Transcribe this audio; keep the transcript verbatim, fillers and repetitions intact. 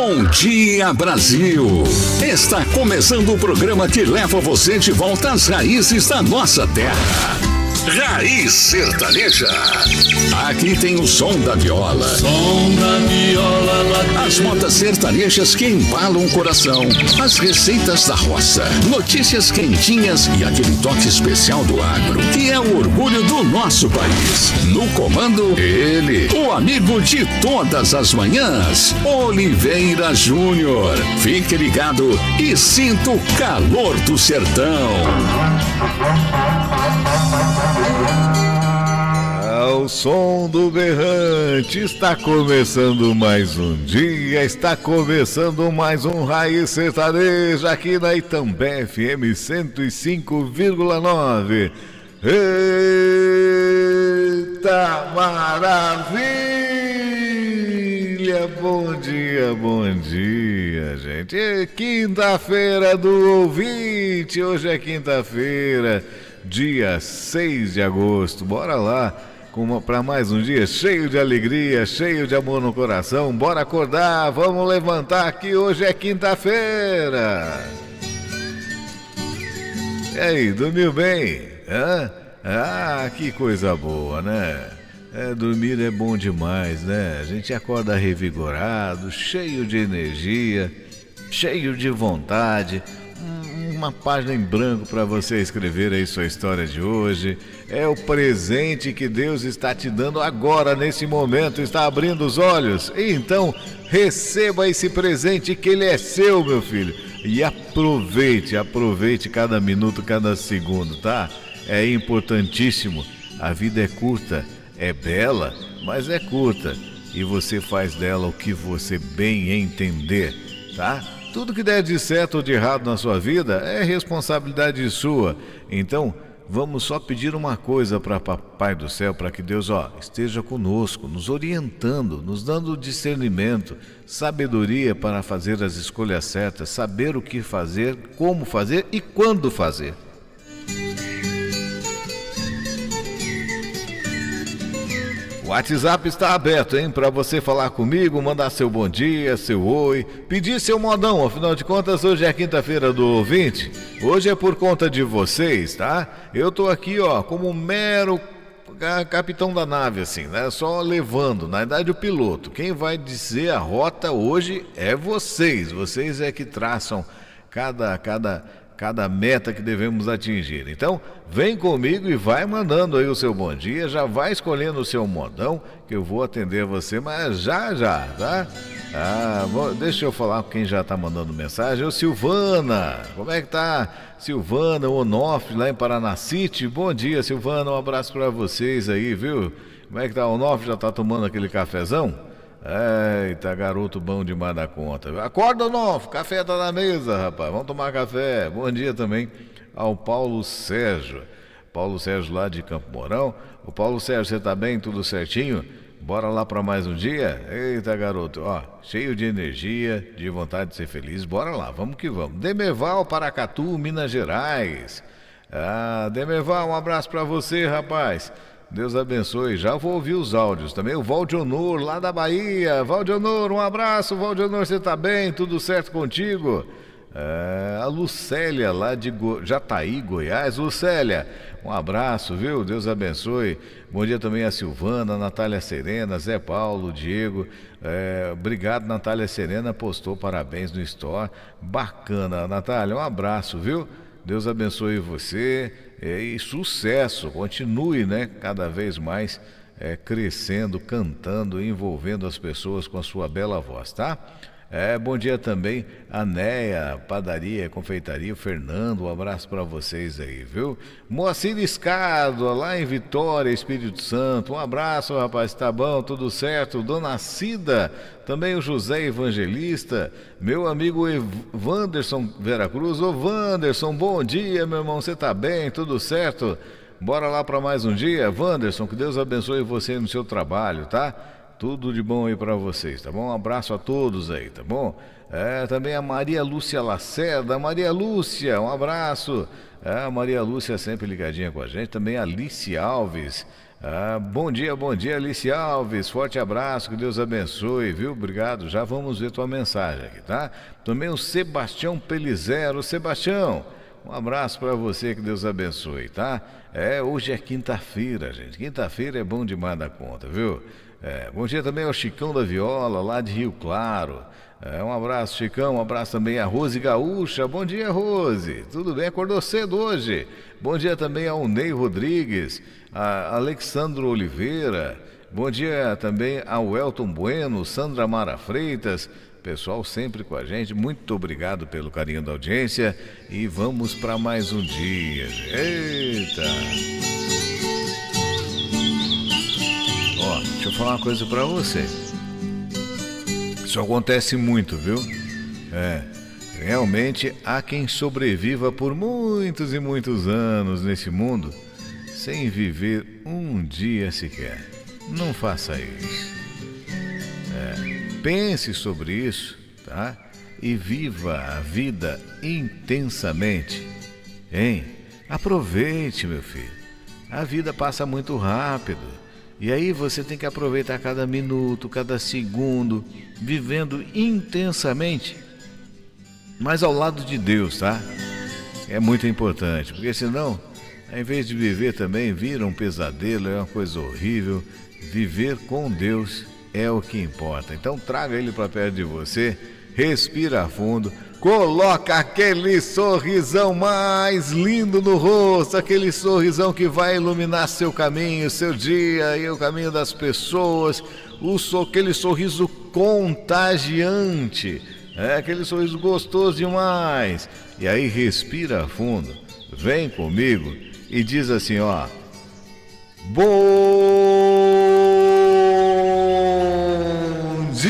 Bom dia, Brasil! Está começando o programa que leva você de volta às raízes da nossa terra. Raiz Sertaneja. Aqui tem o som da viola. Som da viola lá. As modas sertanejas que embalam o coração. As receitas da roça. Notícias quentinhas e aquele toque especial do agro, que é o orgulho do nosso país. No comando, ele, o amigo de todas as manhãs, Oliveira Júnior. Fique ligado e sinta o calor do sertão. Ao som do berrante, está começando mais um dia, está começando mais um Raiz Sertaneja aqui na Itambé F M cento e cinco vírgula nove. Eita maravilha! Bom dia, bom dia, gente. Quinta-feira do ouvinte, hoje é quinta-feira, dia seis de agosto. Bora lá para mais um dia cheio de alegria, cheio de amor no coração. Bora acordar, vamos levantar que hoje é quinta-feira. E aí, dormiu bem? Hã? Ah, que coisa boa, né? É, dormir é bom demais, né? A gente acorda revigorado, cheio de energia, cheio de vontade. Uma página em branco para você escrever aí sua história de hoje. É o presente que Deus está te dando agora, nesse momento, está abrindo os olhos. Então, receba esse presente que ele é seu, meu filho. E aproveite, aproveite cada minuto, cada segundo, tá? É importantíssimo. A vida é curta, é bela, mas é curta. E você faz dela o que você bem entender, tá? Tudo que der de certo ou de errado na sua vida é responsabilidade sua. Então, vamos só pedir uma coisa para Papai do Céu, para que Deus ó, esteja conosco, nos orientando, nos dando discernimento, sabedoria para fazer as escolhas certas, saber o que fazer, como fazer e quando fazer. O WhatsApp está aberto, hein? Para você falar comigo, mandar seu bom dia, seu oi, pedir seu modão. Afinal de contas, hoje é quinta-feira do ouvinte. Hoje é por conta de vocês, tá? Eu tô aqui, ó, como um mero capitão da nave, assim, né? Só levando, na verdade, o piloto. Quem vai dizer a rota hoje é vocês. Vocês é que traçam cada... cada cada meta que devemos atingir. Então, vem comigo e vai mandando aí o seu bom dia, já vai escolhendo o seu modão, que eu vou atender você, mas já, já, tá? Ah, vou, deixa eu falar com quem já tá mandando mensagem. Ô Silvana, como é que tá? Silvana, Onofre, lá em Paranacite. Bom dia, Silvana, um abraço pra vocês aí, viu? Como é que tá? O Onofre já tá tomando aquele cafezão? Eita, garoto bom demais da conta. Acorda, Onofre, café tá na mesa, rapaz. Vamos tomar café. Bom dia também ao Paulo Sérgio. Paulo Sérgio lá de Campo Mourão. O Paulo Sérgio, você tá bem? Tudo certinho? Bora lá para mais um dia? Eita, garoto, ó, cheio de energia, de vontade de ser feliz. Bora lá, vamos que vamos. Demerval, Paracatu, Minas Gerais. Ah, Demerval, um abraço para você, rapaz. Deus abençoe. Já vou ouvir os áudios também. O Valdionor, lá da Bahia. Valdionor, um abraço. Valdionor, você tá bem? Tudo certo contigo? É, a Lucélia, lá de Go... Jataí, Goiás. Lucélia, um abraço, viu? Deus abençoe. Bom dia também a Silvana, a Natália Serena, Zé Paulo, Diego. É, obrigado, Natália Serena. Postou parabéns no Store. Bacana, Natália. Um abraço, viu? Deus abençoe você é, e sucesso, continue, né, cada vez mais é, crescendo, cantando, envolvendo as pessoas com a sua bela voz, tá? É, bom dia também a Neia, Padaria, Confeitaria, o Fernando, um abraço para vocês aí, viu? Moacir Escado, lá em Vitória, Espírito Santo, um abraço, rapaz, tá bom, tudo certo? Dona Cida, também o José Evangelista, meu amigo Wanderson Veracruz. Ô Wanderson, bom dia, meu irmão, você tá bem, tudo certo? Bora lá para mais um dia, Wanderson, que Deus abençoe você no seu trabalho, tá? Tudo de bom aí pra vocês, tá bom? Um abraço a todos aí, tá bom? É, também a Maria Lúcia Lacerda. Maria Lúcia, um abraço. É, a Maria Lúcia sempre ligadinha com a gente. Também a Alice Alves. Ah, bom dia, bom dia, Alice Alves. Forte abraço, que Deus abençoe, viu? Obrigado. Já vamos ver tua mensagem aqui, tá? Também o Sebastião Pelizero. Sebastião, um abraço para você, que Deus abençoe, tá? É, hoje é quinta-feira, gente. Quinta-feira é bom demais da conta, viu? É, bom dia também ao Chicão da Viola, lá de Rio Claro. É, um abraço, Chicão. Um abraço também a Rose Gaúcha. Bom dia, Rose. Tudo bem? Acordou cedo hoje? Bom dia também ao Ney Rodrigues, a Alexandro Oliveira. Bom dia também ao Elton Bueno, Sandra Mara Freitas. Pessoal sempre com a gente. Muito obrigado pelo carinho da audiência. E vamos para mais um dia. Eita! Ó, deixa eu falar uma coisa para você. Isso acontece muito, viu? É, realmente há quem sobreviva por muitos e muitos anos nesse mundo sem viver um dia sequer. Não faça isso. É, pense sobre isso, tá? E viva a vida intensamente. Hein? Aproveite, meu filho. A vida passa muito rápido. E aí você tem que aproveitar cada minuto, cada segundo, vivendo intensamente, mas ao lado de Deus, tá? É muito importante, porque senão, ao invés de viver também, vira um pesadelo, é uma coisa horrível. Viver com Deus é o que importa. Então traga Ele para perto de você, respira fundo, coloca aquele sorrisão mais lindo no rosto, aquele sorrisão que vai iluminar seu caminho, seu dia e o caminho das pessoas, o so, aquele sorriso contagiante, é aquele sorriso gostoso demais. E aí respira fundo, vem comigo e diz assim, ó: bom